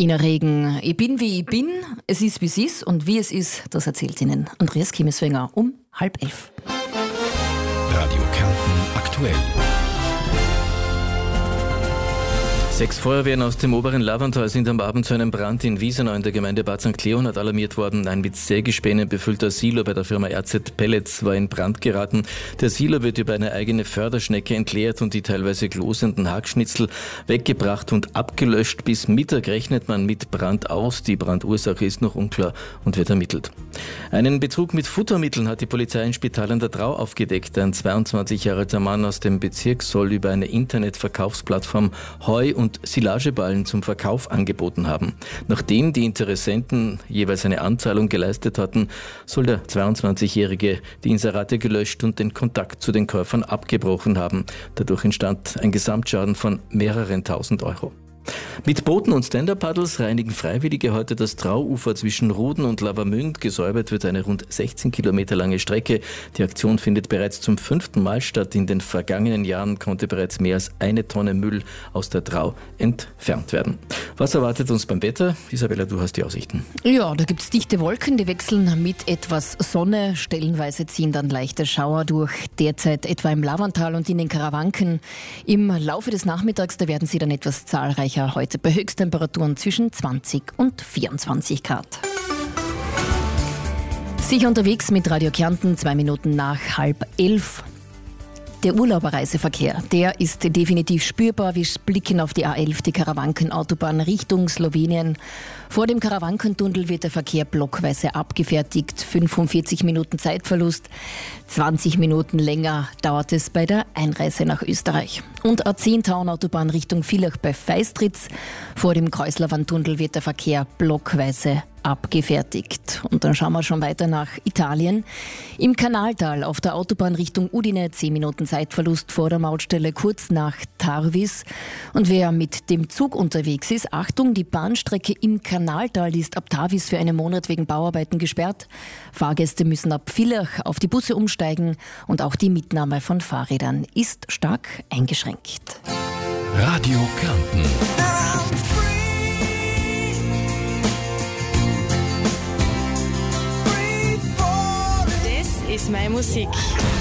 Ina Regen, ich bin wie ich bin, es ist wie es ist und wie es ist, das erzählt Ihnen Andreas Kiemeswenger um 10:30. Radio Kärnten aktuell. 6 Feuerwehren aus dem oberen Lavantal sind am Abend zu einem Brand in Wiesenau in der Gemeinde Bad St. Leonhard alarmiert worden. Ein mit Sägespänen befüllter Silo bei der Firma RZ Pellets war in Brand geraten. Der Silo wird über eine eigene Förderschnecke entleert und die teilweise glosenden Hackschnitzel weggebracht und abgelöscht. Bis Mittag rechnet man mit Brand aus. Die Brandursache ist noch unklar und wird ermittelt. Einen Betrug mit Futtermitteln hat die Polizei in Spital an der Drau aufgedeckt. Ein 22 Jahre alter Mann aus dem Bezirk soll über eine Internetverkaufsplattform Heu und Silageballen zum Verkauf angeboten haben. Nachdem die Interessenten jeweils eine Anzahlung geleistet hatten, soll der 22-Jährige die Inserate gelöscht und den Kontakt zu den Käufern abgebrochen haben. Dadurch entstand ein Gesamtschaden von mehreren tausend Euro. Mit Booten und Stand-Up-Paddles reinigen Freiwillige heute das Drauufer zwischen Ruden und Lavamünd. Gesäubert wird eine rund 16 Kilometer lange Strecke. Die Aktion findet bereits zum 5. Mal statt. In den vergangenen Jahren konnte bereits mehr als 1 Tonne Müll aus der Drau entfernt werden. Was erwartet uns beim Wetter? Isabella, du hast die Aussichten. Ja, da gibt es dichte Wolken, die wechseln mit etwas Sonne. Stellenweise ziehen dann leichte Schauer durch. Derzeit etwa im Lavantal und in den Karawanken. Im Laufe des Nachmittags, da werden sie dann etwas zahlreicher. Heute bei Höchsttemperaturen zwischen 20 und 24 Grad. Sicher unterwegs mit Radio Kärnten, 2 Minuten nach 10:30. Der Urlauberreiseverkehr, der ist definitiv spürbar. Wir blicken auf die A11, die Karawankenautobahn Richtung Slowenien. Vor dem Karawankentunnel wird der Verkehr blockweise abgefertigt. 45 Minuten Zeitverlust, 20 Minuten länger dauert es bei der Einreise nach Österreich. Und A10 Tauern-Autobahn Richtung Villach bei Feistritz. Vor dem Kreuzlerwandtunnel wird der Verkehr blockweise abgefertigt. Und dann schauen wir schon weiter nach Italien. Im Kanaltal auf der Autobahn Richtung Udine 10 Minuten Zeitverlust vor der Mautstelle kurz nach Tarvis. Und wer mit dem Zug unterwegs ist, Achtung, die Bahnstrecke im Kanaltal ist ab Tarvis für einen Monat wegen Bauarbeiten gesperrt. Fahrgäste müssen ab Villach auf die Busse umsteigen und auch die Mitnahme von Fahrrädern ist stark eingeschränkt. Radio Kärnten. Ist meine Musik.